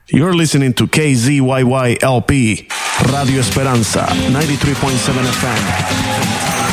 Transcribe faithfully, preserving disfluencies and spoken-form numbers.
You're listening to K Z Y Y L P, Radio Esperanza, ninety-three point seven F M.